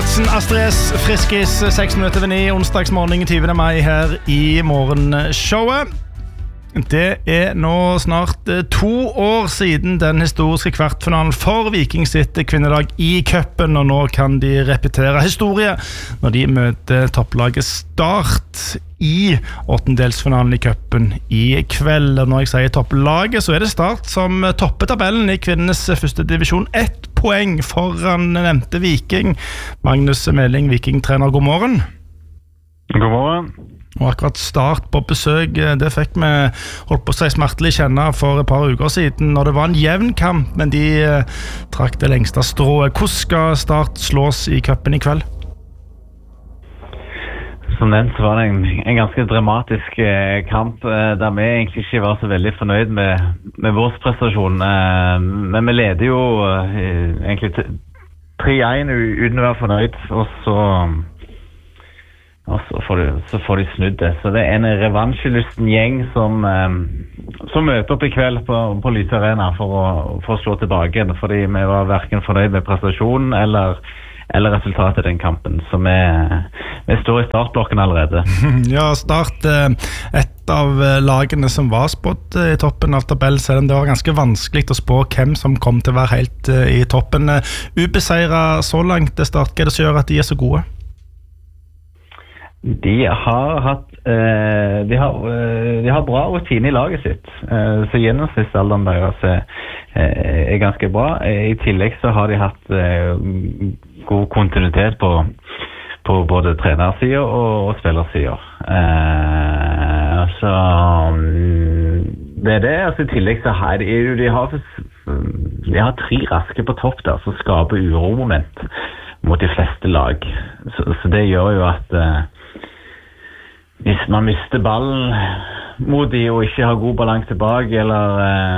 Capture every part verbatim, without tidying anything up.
Knutsen, Astrid S, Friskis, seks minutter ved ni, onsdagsmorgen tyvende mai her i morgenshowet. Det er nå snart to år siden den historiske kvartfinalen for Viking sitt kvinnelag i cupen, og nå kan de repetere historie når de møter topplaget Start i åttendelsfinalen i cupen i kveld. Og når jeg sier topplaget, så er det Start som topper tabellen i kvinnenes første divisjon. Ett poeng foran nevnte Viking. Magnus Meling, Viking-trener, god morgen. God morgen. Og akkurat Start på besøk, det fikk vi holdt på seg smertelig kjenne for et par uker siden, når det var en jevn kamp, men de eh, trakk det lengste strået. Hvordan skal Start slås i cupen i kveld? Som nevnt så var det en, en ganske dramatisk eh, kamp, eh, der vi egentlig ikke var så veldig fornøyd med, med vår prestasjon. Eh, men vi leder jo eh, egentlig tre én uten å være fornøyd, og så... Og så får, de, så får de snudd det. Så det er en revansjelysten gjeng som, um, som møter opp i kveld på, på Lyse Arena for å, for å slå tilbake. Fordi vi var hverken fornøyd med prestasjonen eller, eller resultatet i den kampen. Så vi, vi står i startblokken allerede. Ja, Start et av lagene som var spådd i toppen av tabellen, selv om det var ganske vanskelig å spå hvem som kom til å være helt i toppen. Ubeseiret så langt, Start, hva er det som gjør at de er så gode? De har hatt eh, de, har, eh, de har bra rutine i laget sitt, eh, så gjennomsnittsalderen deres er, er ganske bra. I tillegg så har de hatt eh, god kontinuitet på, på både trenersiden og, og spillersiden. Eh, så det er det. Altså, i tillegg så har de, de, har, de har tre raske på topp der som skaper uromoment mot de fleste lag. Så, så det gjør jo at eh, hvis man mister ballen mot de og ikke har god balanse tilbake, eller,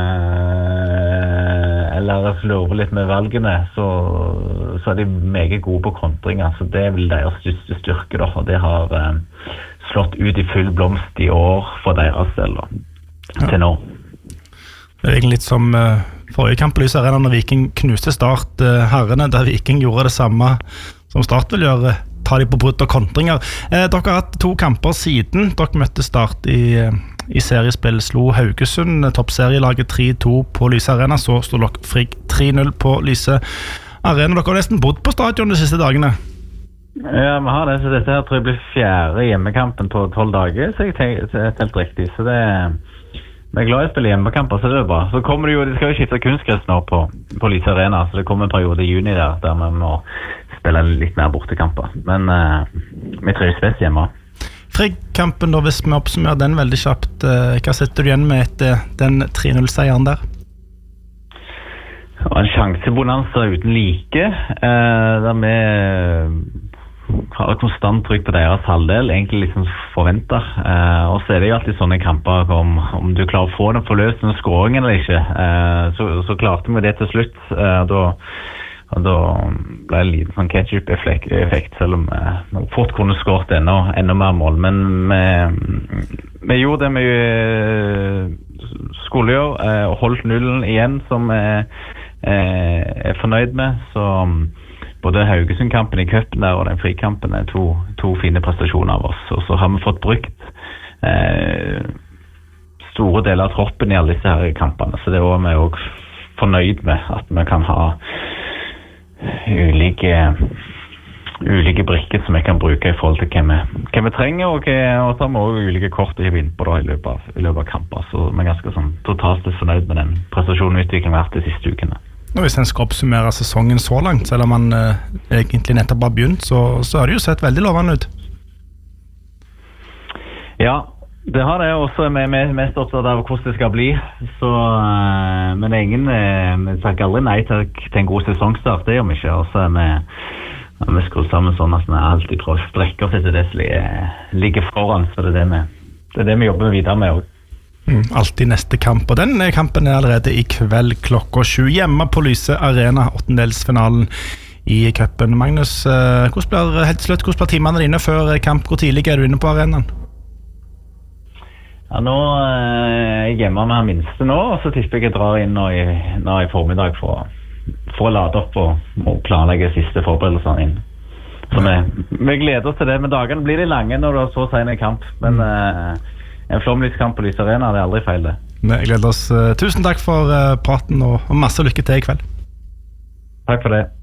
eh, eller slurver litt med valgene, så, så er de meget gode på kontringer. Så det er vel deres største styrke, da, og det har eh, slått ut i full blomst i år for deres del da, til nå. Det er egentlig litt som uh, forrige kamp på Lyse Arena når Viking knuste Start uh, herrene, der Viking gjorde det samme som Start vil gjøre, ta de på brudd og kontringer. Eh, dere har hatt to kamper siden dere møtte Start i, i seriespill. Slo Haugesund, toppserielaget tre to på Lyse Arena, så slo dere Frigg tre null på Lyse Arena. Dere har nesten bodd på stadion de siste dagene. Ja, vi har det, så dette her tror jeg blir fjerde hjemmekampen på tolv dager, så jeg tenker det er helt riktig, så det er... Vi er glad i å spille hjemmekamper, så det er bra. Så kommer det jo, det skal jo skifte kunstgress nå på, på Lyse Arena, så det kommer en periode i juni der, der vi må spille litt mer bortekamper. Men uh, vi trives best hjemme. Frigg-kampen da, hvis vi oppsummerer den veldig kjapt, uh, hva setter du igjen med etter den tre null-seieren der? Det var en sjansebonanza uten like, uh, der vi har konstant trykk på deres halvdel, egentlig liksom forventet. Eh, og så er det jo alltid sånne kamper om, om du klarer å få den forløsende skåringen eller ikke. Eh, så, så klarte vi det til slutt. Eh, da, da ble det en liten sånn ketchup-effekt, selv om vi fort kunne skåret enda, enda mer mål. Men vi, vi gjorde det vi skulle gjøre, eh, og holdt nullen igjen, som vi eh, er fornøyd med. Så både Haugesund-kampen i cupen der og den frikampen er to, to fine prestasjoner av oss. Og så har vi fått brukt eh, store deler av troppen i alle disse her kampene. Så det var vi også fornøyd med, at vi kan ha ulike, ulike brikker som vi kan bruke i forhold til hva vi, hva vi trenger, og, hva, og så har vi også ulike kort å hive inn på da, i, løpet av, i løpet av kamper. Så vi er ganske sånn, totalt fornøyd med den prestasjonen og utviklingen vi har hatt de siste ukene. Og hvis en skal oppsummere sesongen så langt, selv om man eh, egentlig nettopp har begynt, så, så har det jo sett veldig lovende ut. Ja, det har det også. Vi er mest opptatt av hvordan det skal bli. Så, uh, men ingen uh, vi snakker aldri nei til, til en god sesongstart, det gjør vi ikke. Og så er vi, vi skruer sammen sånn at vi alltid prøver å strekke oss etter det som ligger foran, så det er det vi, det er det vi jobber videre med også. Mm, alltid neste kamp, og den kampen er allerede i kveld klokka sju hjemme på Lyse Arena, åttendelsfinalen i cupen. Magnus, eh, hvordan blir helt slutt, hvordan blir timene dine før kamp? Hvor tidlig er du inne på arenaen? Ja, nå eh, er jeg hjemme med minste nå, og så tipper jeg jeg drar inn nå i, nå i formiddag for, for å lade opp og, og planlegge siste forberedelsene inn. Så vi, vi gleder oss til det, men dagene blir de lange når du har så sen en kamp. Men mm. uh, en flomlyskamp på Lys Arena, det er aldri feil det. Vi gleder oss. Tusen takk for uh, praten, og, og masse lykke til i kveld. Takk for det.